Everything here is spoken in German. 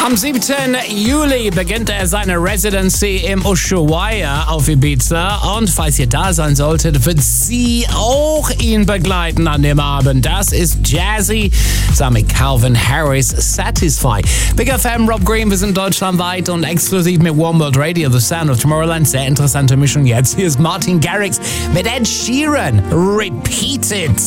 Am 7. Juli beginnt er seine Residency im Ushuaia auf Ibiza. Und falls ihr da sein solltet, wird sie auch ihn begleiten an dem Abend. Das ist Jazzy zusammen mit Calvin Harris, Satisfy. Big FM, Rob Green, wir sind deutschlandweit und exklusiv mit One World Radio, The Sound of Tomorrowland. Sehr interessante Mischung jetzt. Hier ist Martin Garrix mit Ed Sheeran. Repeat It.